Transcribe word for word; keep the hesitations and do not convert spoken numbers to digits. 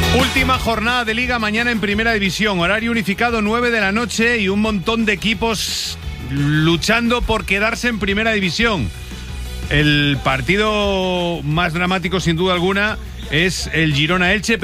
Última jornada de Liga mañana en Primera División, horario unificado nueve de la noche y un montón de equipos luchando por quedarse en Primera División. El partido más dramático sin duda alguna es el Girona-Elche.